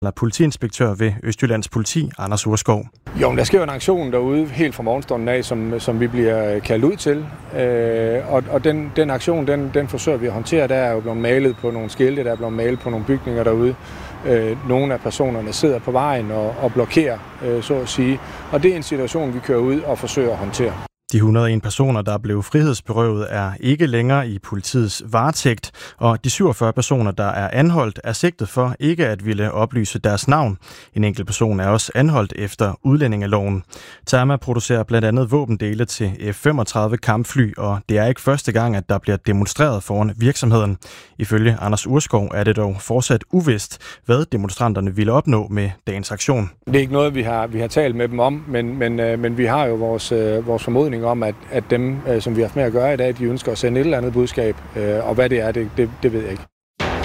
eller politiinspektør ved Østjyllands Politi, Anders Urskov. Jo, der sker jo en aktion derude helt fra morgenstunden af, som vi bliver kaldt ud til. Og den aktion, den forsøger vi at håndtere. Der er jo blevet malet på nogle skilte, der er blevet malet på nogle bygninger derude. Nogle af personerne sidder på vejen og blokerer, så at sige. Og det er en situation, vi kører ud og forsøger at håndtere. De 101 personer, der blev frihedsberøvet, er ikke længere i politiets varetægt, og de 47 personer, der er anholdt, er sigtet for ikke at ville oplyse deres navn. En enkelt person er også anholdt efter udlændingeloven. Therma producerer blandt andet våbendele til F-35 kampfly, og det er ikke første gang, at der bliver demonstreret foran virksomheden. Ifølge Anders Urskov er det dog fortsat uvist, hvad demonstranterne ville opnå med dagens aktion. Det er ikke noget, vi har talt med dem om, men vi har jo vores formodning om, at dem, som vi har haft med at gøre i dag, de ønsker at sende et eller andet budskab, og hvad det er, det ved jeg ikke.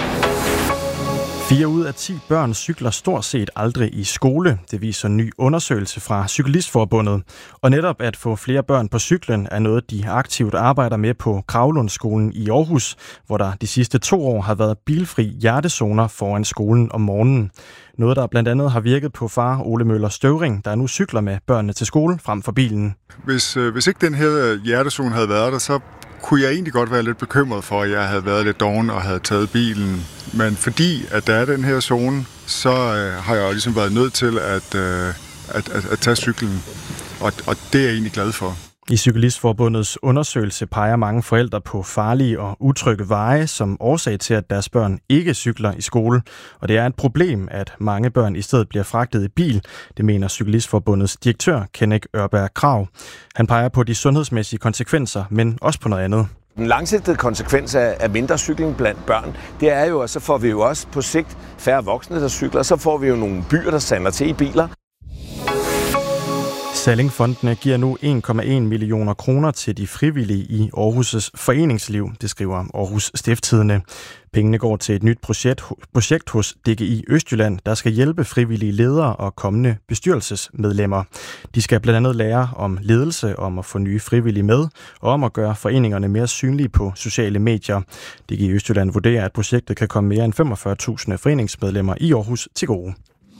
4 ud af 10 børn cykler stort set aldrig i skole. Det viser en ny undersøgelse fra Cyklistforbundet. Og netop at få flere børn på cyklen er noget, de aktivt arbejder med på Kravlundsskolen i Aarhus, hvor der de sidste 2 år har været bilfri hjertezoner foran skolen om morgenen. Noget, der blandt andet har virket på far Ole Møller Støvring, der nu cykler med børnene til skole frem for bilen. Hvis ikke den her hjertezone havde været der, så kunne jeg egentlig godt være lidt bekymret for, at jeg havde været lidt doven og havde taget bilen. Men fordi at der er den her zone, så har jeg jo ligesom været nødt til at tage cyklen. Og det er jeg egentlig glad for. I Cyklistforbundets undersøgelse peger mange forældre på farlige og utrygge veje som årsag til, at deres børn ikke cykler i skole. Og det er et problem, at mange børn i stedet bliver fragtet i bil. Det mener Cyklistforbundets direktør, Kenneth Ørberg Krag. Han peger på de sundhedsmæssige konsekvenser, men også på noget andet. Den langsigtede konsekvens af mindre cykling blandt børn, det er jo, at så får vi jo også på sigt færre voksne, der cykler. Så får vi jo nogle byer, der sander til i biler. Sallingfondene giver nu 1,1 millioner kroner til de frivillige i Aarhus' foreningsliv, det skriver Aarhus Stiftstidende. Pengene går til et nyt projekt hos DGI Østjylland, der skal hjælpe frivillige ledere og kommende bestyrelsesmedlemmer. De skal blandt andet lære om ledelse, om at få nye frivillige med, og om at gøre foreningerne mere synlige på sociale medier. DGI Østjylland vurderer, at projektet kan komme mere end 45.000 foreningsmedlemmer i Aarhus til gode.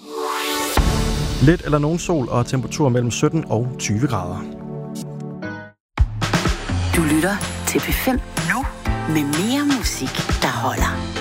Lidt eller nogen sol og temperatur mellem 17 og 20 grader. Du lytter til P5 nu med mere musik, der holder.